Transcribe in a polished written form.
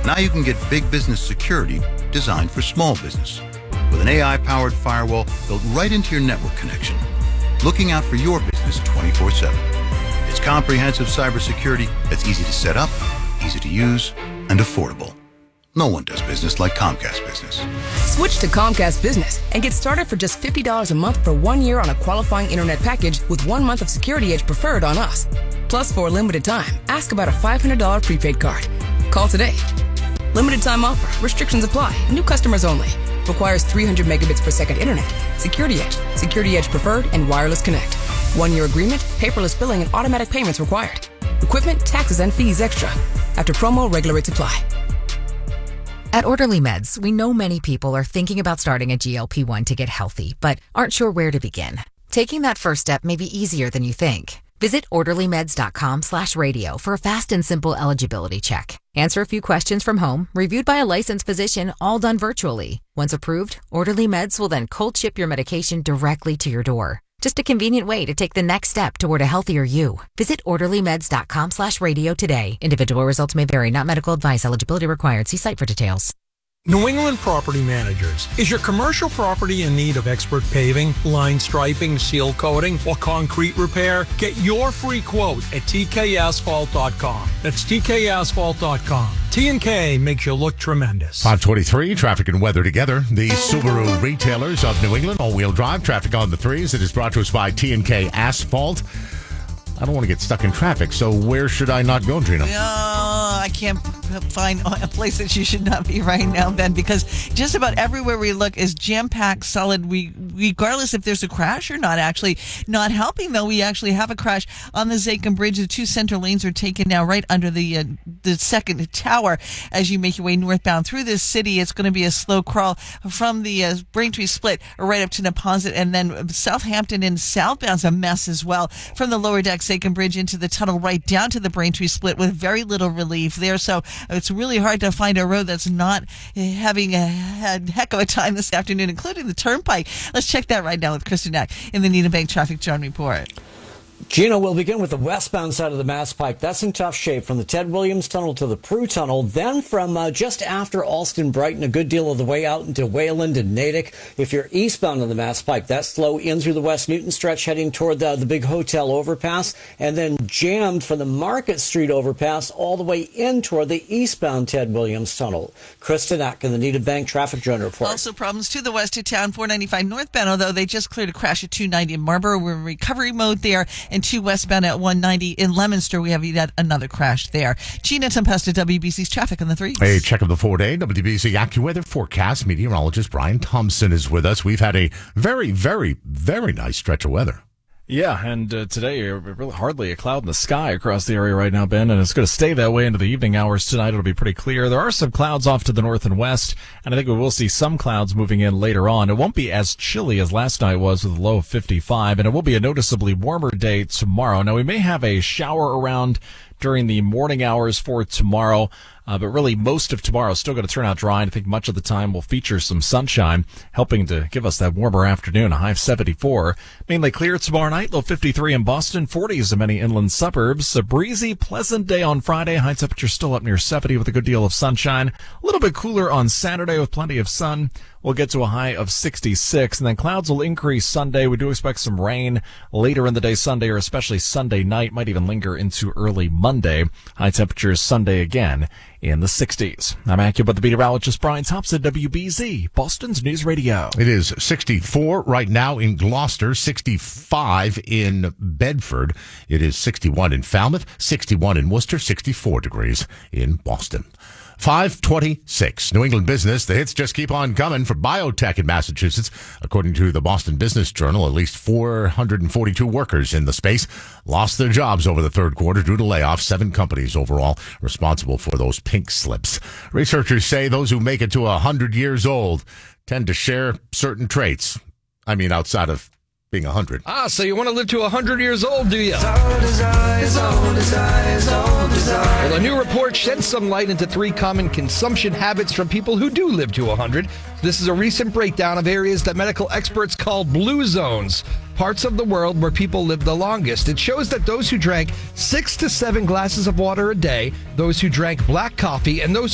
Now you can get big business security designed for small business with an AI-powered firewall built right into your network connection, looking out for your business 24/7. It's comprehensive cybersecurity that's easy to set up, easy to use, and affordable. No one does business like Comcast Business. Switch to Comcast Business and get started for just $50 a month for 1 year on a qualifying internet package with 1 month of Security Edge Preferred on us. Plus, for a limited time, ask about a $500 prepaid card. Call today. Limited time offer. Restrictions apply. New customers only. Requires 300 megabits per second internet. Security Edge, Security Edge Preferred, and Wireless Connect. 1 year agreement, paperless billing, and automatic payments required. Equipment, taxes, and fees extra. After promo, regular rates apply. At Orderly Meds, we know many people are thinking about starting a GLP-1 to get healthy, but aren't sure where to begin. Taking that first step may be easier than you think. Visit orderlymeds.com/radio for a fast and simple eligibility check. Answer a few questions from home, reviewed by a licensed physician, all done virtually. Once approved, Orderly Meds will then cold ship your medication directly to your door. Just a convenient way to take the next step toward a healthier you. Visit orderlymeds.com/radio today. Individual results may vary, not medical advice. Eligibility required. See site for details. New England Property Managers. Is your commercial property in need of expert paving, line striping, seal coating, or concrete repair? Get your free quote at tkasphalt.com. That's tkasphalt.com. T&K makes you look tremendous. 523, traffic and weather together. The Subaru retailers of New England, all-wheel drive, traffic on the threes. It is brought to us by T&K Asphalt. I don't want to get stuck in traffic, so where should I not go, Gina? I can't find a place that you should not be right now, Ben, because just about everywhere we look is jam-packed, solid. Regardless if there's a crash or not, actually not helping, though. We actually have a crash on the Zakim Bridge. The two center lanes are taken now right under the second tower. As you make your way northbound through this city, it's going to be a slow crawl from the Braintree split right up to Neponset, and then Southampton and southbound's a mess as well. From the lower deck Zakim Bridge into the tunnel right down to the Braintree split with very little relief there. So it's really hard to find a road that's not having a heck of a time this afternoon, including the turnpike. Let's check that right now with Kristen Nack in the Needham Bank Traffic Zone Report. Gina, we'll begin with the westbound side of the Mass Pike. That's in tough shape from the Ted Williams Tunnel to the Prue Tunnel. Then from just after Alston Brighton, a good deal of the way out into Wayland and Natick. If you're eastbound on the Mass Pike, that's slow in through the West Newton stretch heading toward the big hotel overpass. And then jammed from the Market Street overpass all the way in toward the eastbound Ted Williams Tunnel. Kristen Ack in the Needham Bank Traffic Zone Report. Also problems to the west of town, 495 northbound, although they just cleared a crash at 290 in Marlborough. We're in recovery mode there. And 2 westbound at 190 in Leominster. We have yet another crash there. Gina Tempesta, WBC's traffic on the threes. A check of the 4-day WBC AccuWeather forecast. Meteorologist Brian Thompson is with us. We've had a very, very, very nice stretch of weather. Yeah, and today, really hardly a cloud in the sky across the area right now, Ben, and it's going to stay that way into the evening hours tonight. It'll be pretty clear. There are some clouds off to the north and west, and I think we will see some clouds moving in later on. It won't be as chilly as last night was with a low of 55, and it will be a noticeably warmer day tomorrow. Now, we may have a shower around during the morning hours for tomorrow, but really most of tomorrow is still going to turn out dry, and I think much of the time will feature some sunshine, helping to give us that warmer afternoon, a high of 74. Mainly clear tomorrow night, low 53 in Boston, 40s in many inland suburbs. A breezy, pleasant day on Friday, high temperature still up near 70 with a good deal of sunshine. A little bit cooler on Saturday with plenty of sun. We'll get to a high of 66, and then clouds will increase Sunday. We do expect some rain later in the day Sunday, or especially Sunday night, might even linger into early Monday. High temperatures Sunday again in the 60s. I'm AccuWeather meteorologist Brian Thompson, WBZ, Boston's News Radio. It is 64 right now in Gloucester, 65 in Bedford. It is 61 in Falmouth, 61 in Worcester, 64 degrees in Boston. 526. New England Business. The hits just keep on coming for biotech in Massachusetts. According to the Boston Business Journal, at least 442 workers in the space lost their jobs over the third quarter due to layoffs. 7 companies overall responsible for those pink slips. Researchers say those who make it to 100 years old tend to share certain traits. I mean, outside of being 100. So you want to live to 100 years old, do you? Well, a new report sheds some light into 3 common consumption habits from people who do live to 100. This is a recent breakdown of areas that medical experts call blue zones, parts of the world where people live the longest. It shows that those who drank 6 to 7 glasses of water a day, those who drank black coffee, and those